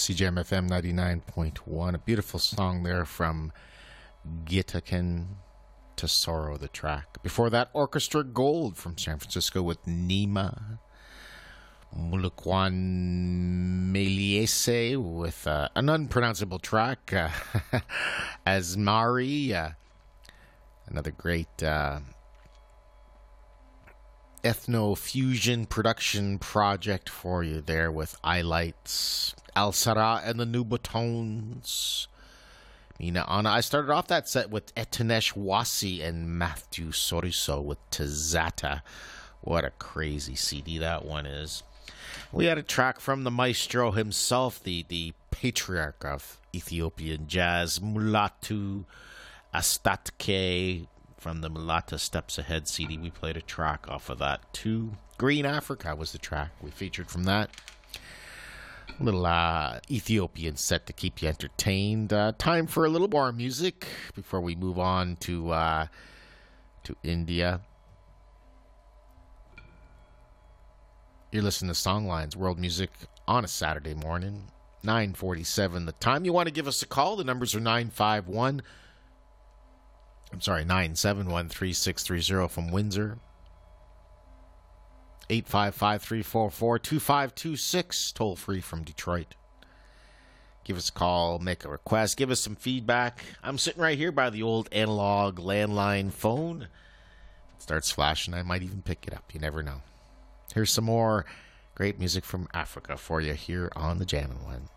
CJM FM 99.1. A beautiful song there from Gitaken Tesoro, the track. Before that, Orchestra Gold from San Francisco with Nima. Mulukwan Meliese with an unpronounceable track. Asmari, another great ethno-fusion production project for you there with Eyelights, Al Sara and the Nubatones. Mina Ana. I started off that set with Etanesh Wasi and Matthew Soriso with Tazata. What a crazy CD that one is. We had a track from the maestro himself, the patriarch of Ethiopian jazz, Mulatu Astatke, from the Mulata Steps Ahead CD. We played a track off of that too. Green Africa was the track we featured from that. A little Ethiopian set to keep you entertained. Time for a little more music before we move on to India. You're listening to Songlines, world music on a Saturday morning, 9:47 the time. You want to give us a call? The numbers are 971-3630 from Windsor. 855-344-2526, toll free from Detroit. Give us a call, make a request, give us some feedback. I'm sitting right here by the old analog landline phone. If it starts flashing, I might even pick it up. You never know. Here's some more great music from Africa for you here on the Jammin' One.